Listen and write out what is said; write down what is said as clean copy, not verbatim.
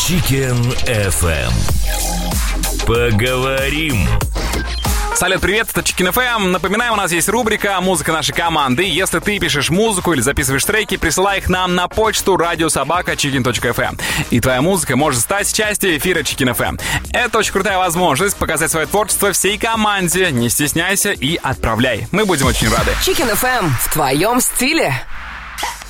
Chicken FM. Поговорим. Салют, привет, это Chicken FM. Напоминаю, у нас есть рубрика «Музыка нашей команды». Если ты пишешь музыку или записываешь треки, присылай их нам на почту radiosobaka.chicken.fm. И твоя музыка может стать частью эфира Chicken FM. Это очень крутая возможность показать свое творчество всей команде. Не стесняйся и отправляй. Мы будем очень рады. Chicken FM в твоем стиле.